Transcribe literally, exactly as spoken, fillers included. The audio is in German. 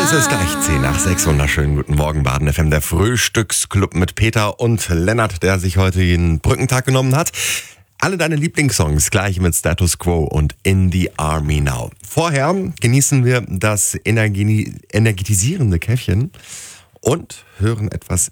Es ist gleich zehn nach sechs. Wunderschönen guten Morgen, Baden F M, der Frühstücksclub mit Peter und Lennart, der sich heute den Brückentag genommen hat. Alle deine Lieblingssongs gleich mit Status Quo und In the Army Now. Vorher genießen wir das energi- energetisierende Käffchen und hören etwas